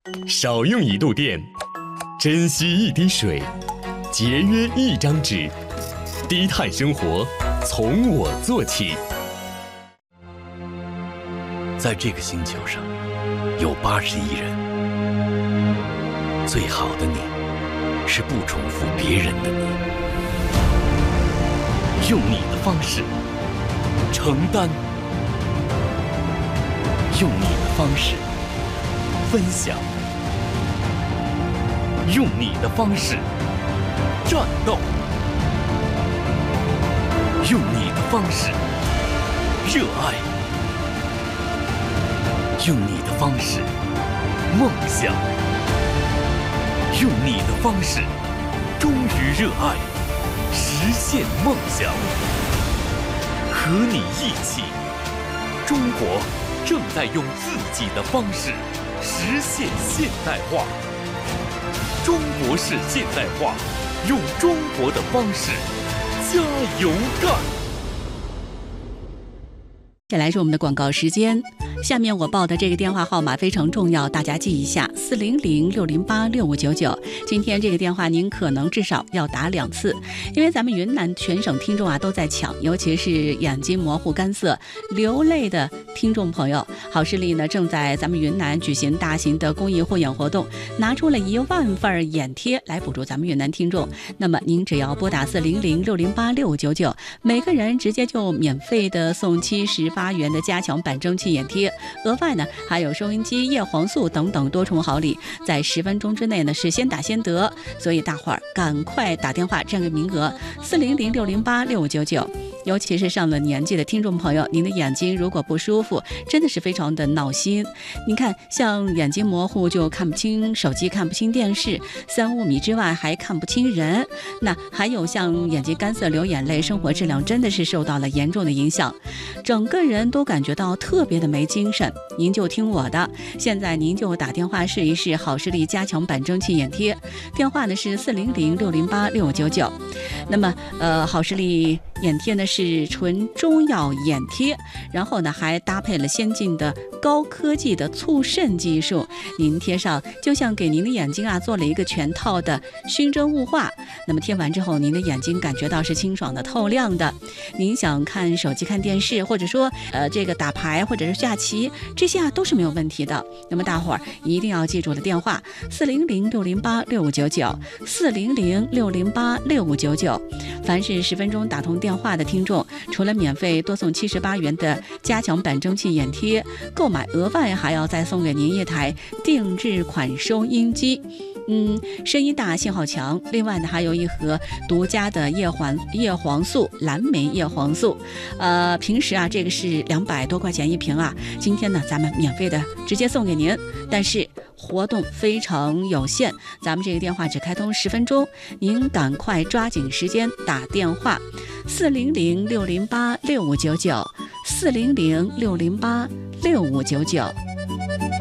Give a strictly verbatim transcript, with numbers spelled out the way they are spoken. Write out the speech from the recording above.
少用一度电，珍惜一滴水，节约一张纸，低碳生活从我做起。 在这个星球上，有八十亿人，最好的你，是不重复别人的你，用你的方式承担，用你的方式分享，用你的方式战斗，用你的方式热爱，用你的方式梦想，用你的方式忠于热爱，实现梦想。和你一起，中国正在用自己的方式实现现代化。中国式现代化，用中国的方式加油干。 接下来是我们的广告时间，下面我报的这个电话号码非常重要，大家记一下四零零六零八六五九九。今天这个电话您可能至少要打两次，因为咱们云南全省听众啊都在抢，尤其是眼睛模糊、干涩、流泪的听众朋友。好视力呢正在咱们云南举行大型的公益护眼活动，拿出了一万份眼贴来补助咱们云南听众。那么您只要拨打四零零六零八六五九九，每个人直接就免费的送七十八元的加强版蒸汽眼贴，额外呢还有收音机、叶黄素等等多重好礼，在十分钟之内呢是先打先得，所以大伙儿赶快打电话占个名额，四零零六零八六五九九。尤其是上了年纪的听众朋友，您的眼睛如果不舒服，真的是非常的闹心。您看，像眼睛模糊就看不清手机、看不清电视，三五米之外还看不清人，那还有像眼睛干涩、流眼泪，生活质量真的是受到了严重的影响，整个人都感觉到特别的没精神。您就听我的，现在您就打电话试一试好视力加强版蒸汽眼贴，电话呢是四零零六零八六五九九。那么呃，好视力眼贴呢是纯中药眼贴，然后呢还搭配了先进的高科技的促渗技术，您贴上就像给您的眼睛啊做了一个全套的熏蒸雾化，那么贴完之后您的眼睛感觉到是清爽的、透亮的。您想看手机、看电视，或者说呃这个打牌或者是下棋，这些啊都是没有问题的。那么大伙儿一定要记住了电话四零零六零八六五九九，四零零六零八六五九九。凡是十分钟打通电话的听众，除了免费多送七十八元的加强版蒸汽眼贴，购买额外还要再送给您一台定制款收音机。嗯，声音大，信号强。另外呢，还有一盒独家的叶黄叶黄素蓝莓叶黄素。呃，平时啊，这个是两百多块钱一瓶啊。今天呢，咱们免费的直接送给您，但是活动非常有限，咱们这个电话只开通十分钟，您赶快抓紧时间打电话，四零零六零八六五九九，四零零六零八六五九九。